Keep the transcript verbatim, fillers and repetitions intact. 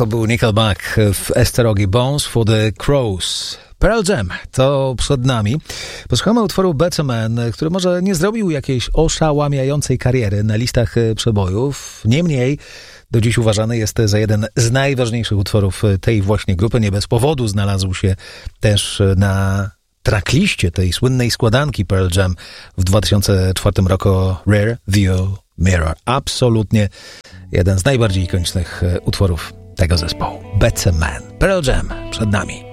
To był Nickelback w Esterogi Bones for the Crows. Pearl Jam to przed nami. Posłuchamy utworu Better Man, który może nie zrobił jakiejś oszałamiającej kariery na listach przebojów. Niemniej do dziś uważany jest za jeden z najważniejszych utworów tej właśnie grupy. Nie bez powodu znalazł się też na trackliście tej słynnej składanki Pearl Jam w dwa tysiące czwartym roku Rear View Mirror. Absolutnie jeden z najbardziej ikonicznych utworów tego zespołu. Better Man. Pearl Jam przed nami.